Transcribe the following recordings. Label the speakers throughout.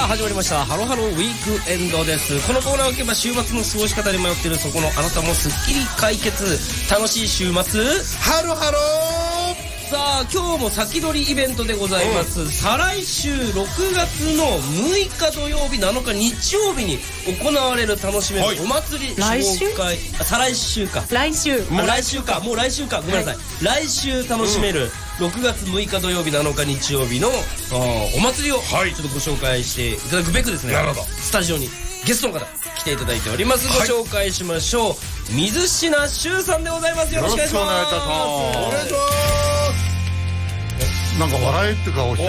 Speaker 1: 始まりましたハロハロウィークエンドです。このコーナーを聞けば週末の過ごし方で迷っているそこのあなたもスッキリ解決、楽しい週末
Speaker 2: ハロハロー。
Speaker 1: さあ今日も先取りイベントでございます。再来週6月の6日土曜日7日日曜日に行われる楽しめるお祭り紹介。再来週か
Speaker 3: 来週
Speaker 1: もう来週かごめんなさい、来週楽しめる6月6日土曜日7日日曜日のお祭りをちょっとご紹介していただくべくですね、スタジオにゲストの方来ていただいております。ご紹介しましょう。水品修さんでございます。よろしくお願いします。
Speaker 2: お願いします。なんか笑えって顔してね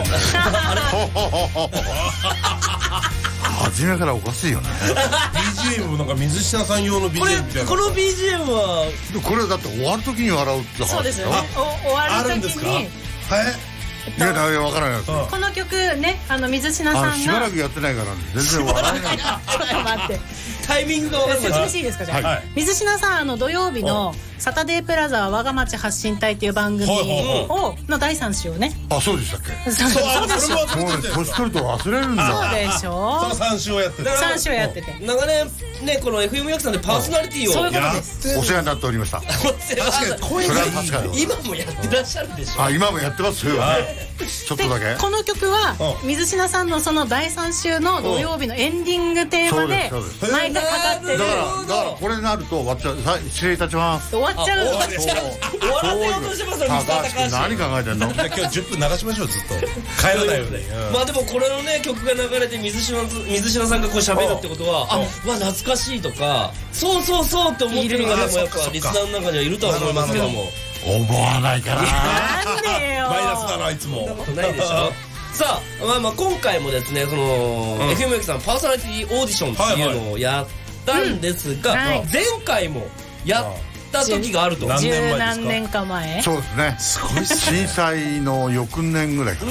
Speaker 2: 初めからおかしいよね
Speaker 4: BGM もなんか水下さん用の BGM みたいな。
Speaker 1: この BGM は
Speaker 2: これだって終わる時に笑うって話。
Speaker 3: そうですよね。終わる時に
Speaker 2: いやだめわからないです。
Speaker 3: この曲ね、水品さんが
Speaker 2: しばらくやってないから全然笑えない
Speaker 3: ちょっと待って
Speaker 1: タイミングが分かんない。
Speaker 3: 説明していいですか。じゃあ水品さん土曜日のサタデープラザ我が町発信隊っていう番組の第3週をね。
Speaker 2: あ、そうでしたっけ。
Speaker 3: そうでしょ。
Speaker 2: もう年取ると忘れるんだ。
Speaker 3: そうでしょ。
Speaker 4: その3週をやってて
Speaker 3: 3週やってて
Speaker 1: 長年ねこの FM ヤクさんでパーソナリティを
Speaker 3: そういうことです。
Speaker 2: お世話になっておりました。
Speaker 4: 確かに声が
Speaker 1: 今もやってらっしゃるでしょ。
Speaker 2: あ、今もやってますよね。ちょっとだけ。
Speaker 3: この曲は水品さんのその第3週の土曜日のエンディングテーマで毎回かかってる。
Speaker 2: だからこれになると終わっちゃう。失礼いたします。
Speaker 3: 終わっちゃう。
Speaker 1: 終わらせようとしてますよ。
Speaker 2: 高橋君何考えてんの。
Speaker 4: 今日10分流しましょう。ずっと帰らないように。
Speaker 1: まあでもこれのね曲が流れて水品さんがこう喋るってことは懐かしいとかそうって思ってる方もやっぱリスナーの中にはいるとは思いますけども、
Speaker 2: 思わないから
Speaker 3: なんでよ。
Speaker 4: マイナスだないつも。
Speaker 1: ないでしょ。さあまあ今回もですねその FM ヤクさんパーソナリティオーディションっていうのをやったんですが、前回もやった時があると。
Speaker 3: 十何年か前。
Speaker 2: そうですね。
Speaker 4: すごい
Speaker 2: 震災の翌年ぐらいから。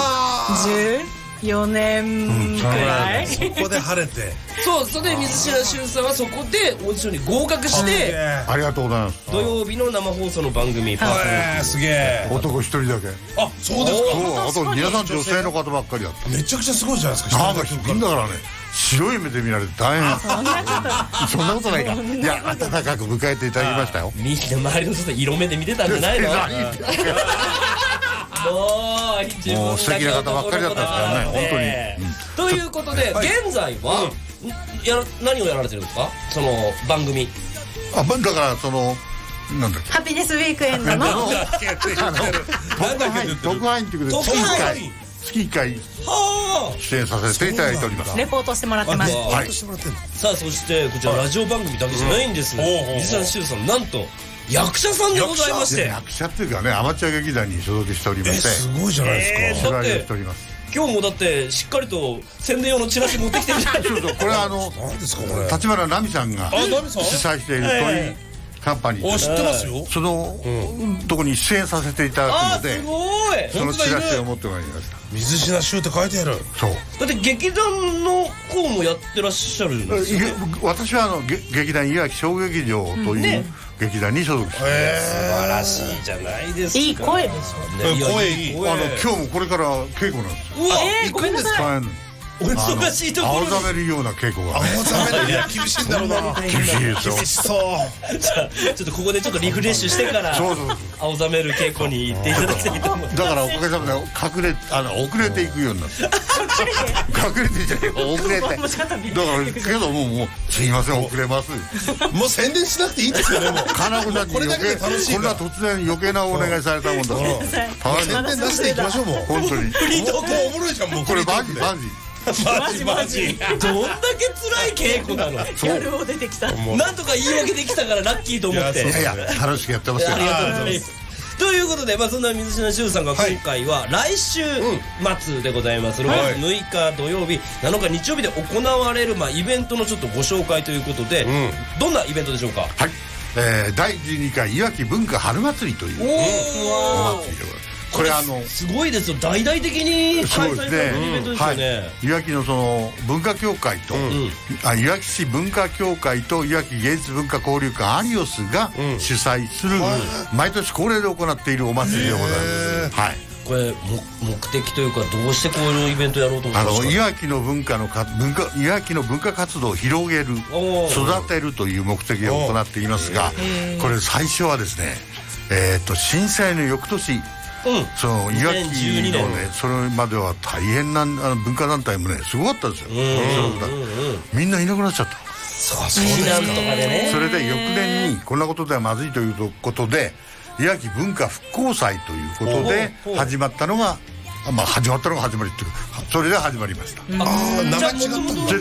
Speaker 3: 14年くらい。
Speaker 4: そこで晴れて。
Speaker 1: そう、それで水品修さんはそこでオーディションに合格して
Speaker 2: ありがとうございます。
Speaker 1: 土曜日の生放送の番組
Speaker 4: すげえ。
Speaker 2: 男一人だけ。
Speaker 4: あ、そうですか。
Speaker 2: あと皆さん女性の方ばっかりだった。
Speaker 4: めちゃくちゃすごいじゃないですか。
Speaker 2: なんか低いんだからね。白い目で見られて大変。そんなことないか。いや、温かく迎えていただきましたよ。
Speaker 1: みんな周りの人で色目で見てたんじゃないの。
Speaker 2: もう素敵な方ばっかりだったですからね、
Speaker 1: 本当に。ということで現在は何をやられてるんですか、その番組。
Speaker 2: あ、だからそのなんだっけ、
Speaker 3: ハピネスウィークエンドの
Speaker 2: 特派員っていうことで月1回出演させていただいております。
Speaker 3: レポートしてもらってます。
Speaker 1: さあそしてこちらラジオ番組だけじゃないんです。水谷修さんなんと役者さんでございまして。
Speaker 2: 役者っていうかね、アマチュア劇団に所属しておりまして、
Speaker 4: すごいじゃないですか。
Speaker 2: 芝居をしております。
Speaker 1: 今日もだってしっかりと宣伝用のチラシ持ってきてるじゃないですか。
Speaker 2: そうこれ
Speaker 4: 何ですかこれ。
Speaker 2: 立花奈美さんが主催しているトイカンパニー、
Speaker 4: 知ってますよ。
Speaker 2: そのとこに出演させていただくので、
Speaker 1: すごい。
Speaker 2: そのチラシを持ってまいりました。
Speaker 4: 水品修って書いてある。
Speaker 2: そう
Speaker 1: だって劇団の方もやってらっしゃるんですよね。
Speaker 2: 私は劇団いわき小劇場という劇団に所属しています。
Speaker 1: 素晴らしいじゃないですか。
Speaker 3: いい声でしょ。
Speaker 4: 声いい。
Speaker 2: 今日もこれから稽古なんですよ。
Speaker 1: うわ、
Speaker 3: ごめんなさい。
Speaker 1: お忙しいところに
Speaker 2: 青ざめるような稽古が。
Speaker 4: 青ざめる。いや厳しいんだろうな。
Speaker 2: 厳しいですよ。
Speaker 4: 厳しそう。
Speaker 1: じゃあちょっとここでちょっとリフレッシュしてから青ざめる稽古に行っていただきたいと思います。
Speaker 2: だからおかげさまで遅れていくようになって。隠れてじゃねえ、遅れて。だからけどもうすいません遅れます。
Speaker 4: もう宣伝しなくていいですよね。もう
Speaker 2: 金子さんにこんな突然余計なお願いされたもんだから。
Speaker 4: 宣伝出していきましょうもう。
Speaker 2: 本当に。
Speaker 4: フリートークもおもろいじゃんもう。
Speaker 2: これマジ。
Speaker 1: マジどんだけ辛い稽古なの。
Speaker 3: 夜を出てきた。
Speaker 1: なんとか言い訳できたからラッキーと思って。
Speaker 2: いや楽しくやってますよ。
Speaker 1: ありがとうございます。ということで、そんな水品修さんが今回は来週末でございます。6月6日土曜日7日日曜日で行われるイベントのちょっとご紹介ということで、どんなイベントでしょうか。
Speaker 2: はい、第12回いわき文化春祭りというお祭りでございます。これ
Speaker 1: すごいですよ。大々的に開催されるイベントですよね。
Speaker 2: いわきのその文化協会といわき市文化協会といわき芸術文化交流館アリオスが主催する毎年恒例で行っているお祭りでございます。はい。
Speaker 1: ここれ目的というかどうしてこういうイベントやろうと思ったんですか？
Speaker 2: いわきの文化活動を広げる育てるという目的を行っていますが、これ最初はですね震災の翌年、そのいわきのねそれまでは大変な文化団体もねすごかったですよ。みんないなくなっちゃった。
Speaker 1: そうなんとかでね。
Speaker 2: それで翌年にこんなことではまずいということでいわき文化復興祭ということで始まったのが始まりっていうかそれで始まりました。
Speaker 4: 名前違ったんだ。